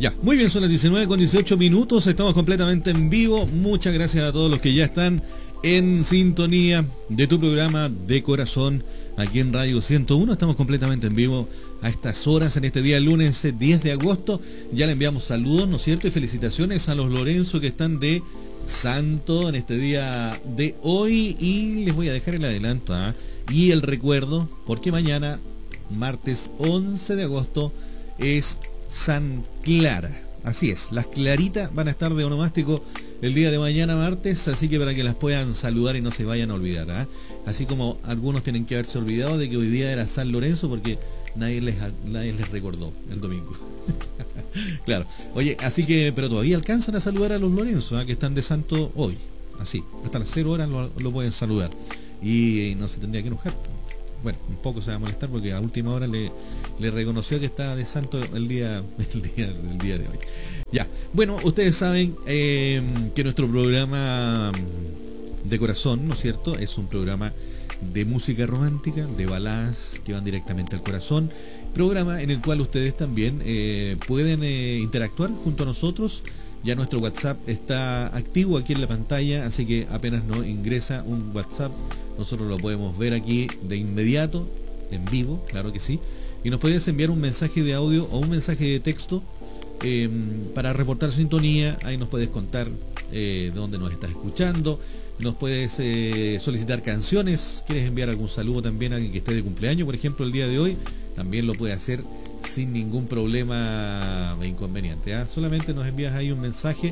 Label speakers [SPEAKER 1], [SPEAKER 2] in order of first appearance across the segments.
[SPEAKER 1] Ya, muy bien, son las 19:18. Estamos completamente en vivo. Muchas gracias a todos los que ya están en sintonía de tu programa de corazón aquí en Radio 101. Estamos completamente en vivo a estas horas en este día lunes 10 de agosto. Ya le enviamos saludos, ¿no es cierto? Y felicitaciones a los Lorenzo que están de santo en este día de hoy. Y les voy a dejar el adelanto y el recuerdo, porque mañana, martes 11 de agosto, es San Clara. Así es, las Claritas van a estar de onomástico el día de mañana martes, así que para que las puedan saludar y no se vayan a olvidar, así como algunos tienen que haberse olvidado de que hoy día era San Lorenzo porque nadie les recordó el domingo. Claro, oye, así que, pero todavía alcanzan a saludar a los Lorenzo, que están de santo hoy, así, hasta las 0 horas lo pueden saludar y no se tendría que enojar. Bueno, un poco se va a molestar porque a última hora le reconoció que está de santo el día de hoy. Ya, bueno, ustedes saben que nuestro programa de corazón, ¿no es cierto?, es un programa de música romántica, de baladas que van directamente al corazón, programa en el cual ustedes también pueden interactuar junto a nosotros. Ya nuestro WhatsApp está activo aquí en la pantalla, así que apenas nos ingresa un WhatsApp, nosotros lo podemos ver aquí de inmediato, en vivo, claro que sí. Y nos puedes enviar un mensaje de audio o un mensaje de texto para reportar sintonía. Ahí nos puedes contar dónde nos estás escuchando. Nos puedes solicitar canciones. ¿Quieres enviar algún saludo también a alguien que esté de cumpleaños, por ejemplo, el día de hoy? También lo puedes hacer sin ningún problema e inconveniente. Solamente nos envías ahí un mensaje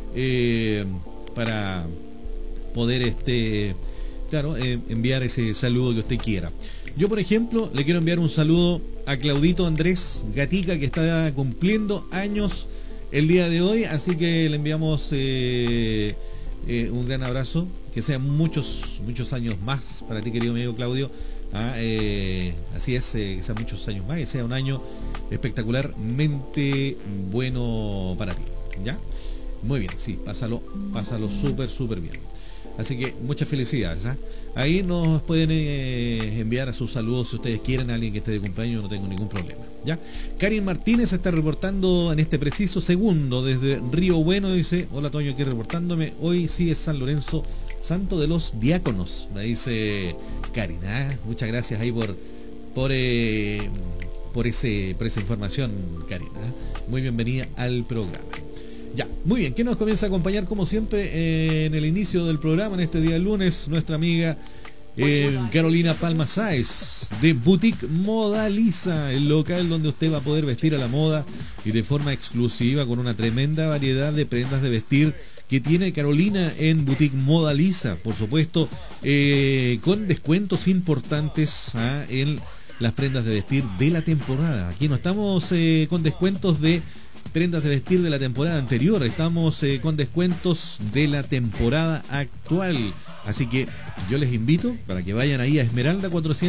[SPEAKER 1] para poder enviar ese saludo que usted quiera. Yo, por ejemplo, le quiero enviar un saludo a Claudito Andrés Gatica, que está cumpliendo años el día de hoy, así que le enviamos un gran abrazo, que sean muchos años más para ti, querido amigo Claudio. Así es, que sean muchos años más, que sea un año espectacularmente bueno para ti, ¿ya? Muy bien, sí, pásalo súper bien. Así que muchas felicidades. Ahí nos pueden enviar a sus saludos si ustedes quieren, a alguien que esté de cumpleaños, no tengo ningún problema, ¿ya? Karin Martínez está reportando en este preciso segundo desde Río Bueno. Dice: hola Toño, aquí reportándome. Hoy sí es San Lorenzo, santo de los diáconos, me dice Karin. Muchas gracias ahí por esa información, Karin. Muy bienvenida al programa. Ya, muy bien, ¿quién nos comienza a acompañar como siempre en el inicio del programa en este día lunes? Nuestra amiga Carolina Palma Sáez de Boutique Modaliza, el local donde usted va a poder vestir a la moda y de forma exclusiva con una tremenda variedad de prendas de vestir que tiene Carolina en Boutique Modaliza, por supuesto, con descuentos importantes en las prendas de vestir de la temporada. Aquí no estamos con descuentos de prendas de vestir de la temporada anterior, estamos con descuentos de la temporada actual. Así que yo les invito para que vayan ahí a Esmeralda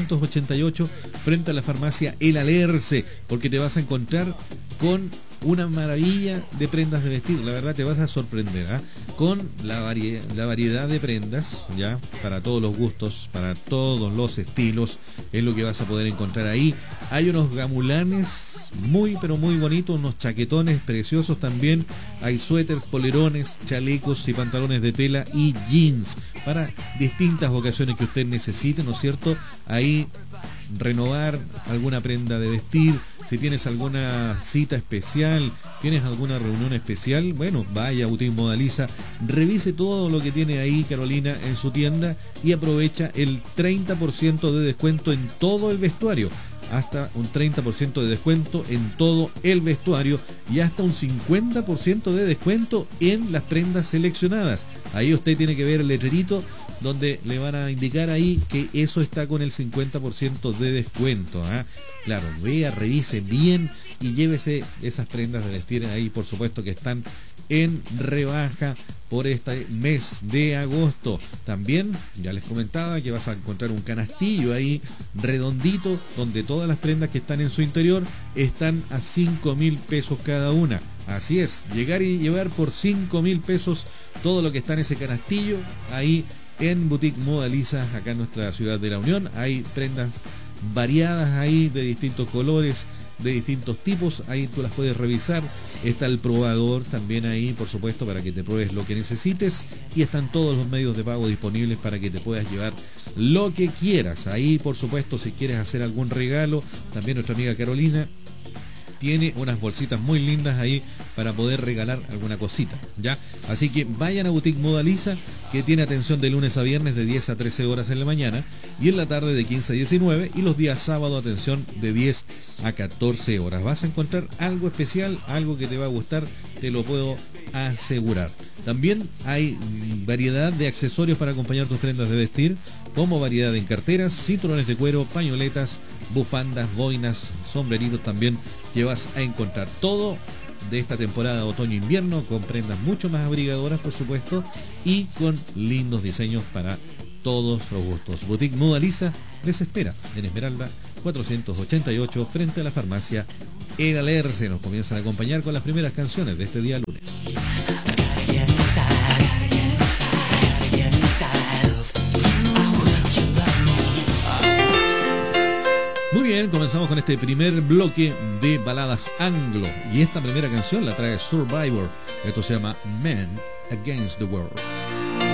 [SPEAKER 1] 488 frente a la farmacia El Alerce, porque te vas a encontrar con una maravilla de prendas de vestir. La verdad te vas a sorprender con la variedad de prendas, ya, para todos los gustos, para todos los estilos, es lo que vas a poder encontrar ahí. Hay unos gamulanes muy pero muy bonitos, unos chaquetones preciosos también. Hay suéteres, polerones, chalecos y pantalones de tela y jeans para distintas ocasiones que usted necesite, ¿no es cierto? Ahí renovar alguna prenda de vestir. Si tienes alguna cita especial, tienes alguna reunión especial, bueno, vaya a Boutique Modaliza, revise todo lo que tiene ahí Carolina en su tienda y aprovecha el 30% de descuento en todo el vestuario. Hasta un 30% de descuento en todo el vestuario y hasta un 50% de descuento en las prendas seleccionadas. Ahí usted tiene que ver el letrerito donde le van a indicar ahí que eso está con el 50% de descuento. Claro, vea, revise bien y llévese esas prendas de vestir ahí, por supuesto, que están en rebaja por este mes de agosto. También ya les comentaba que vas a encontrar un canastillo ahí redondito donde todas las prendas que están en su interior están a 5.000 pesos cada una. Así es, llegar y llevar por 5.000 pesos todo lo que está en ese canastillo ahí en Boutique Modaliza, acá en nuestra ciudad de La Unión. Hay prendas variadas ahí de distintos colores, de distintos tipos, ahí tú las puedes revisar. Está el probador también ahí, por supuesto, para que te pruebes lo que necesites, y están todos los medios de pago disponibles para que te puedas llevar lo que quieras. Ahí, por supuesto, si quieres hacer algún regalo, también nuestra amiga Carolina tiene unas bolsitas muy lindas ahí para poder regalar alguna cosita, ¿ya? Así que vayan a Boutique Moda Lisa, que tiene atención de lunes a viernes de 10 a 13 horas en la mañana, y en la tarde de 15 a 19, y los días sábado atención de 10 a 14 horas. Vas a encontrar algo especial, algo que te va a gustar, te lo puedo asegurar. También hay variedad de accesorios para acompañar tus prendas de vestir, como variedad en carteras, cinturones de cuero, pañoletas, bufandas, boinas, sombreritos también, que vas a encontrar todo de esta temporada de otoño-invierno, con prendas mucho más abrigadoras, por supuesto, y con lindos diseños para todos los gustos. Boutique Moda Lisa les espera en Esmeralda 488, frente a la farmacia El Alerce. Nos comienzan a acompañar con las primeras canciones de este día lunes. Muy bien, comenzamos con este primer bloque de baladas anglo, y esta primera canción la trae Survivor. Esto se llama Men Against the World.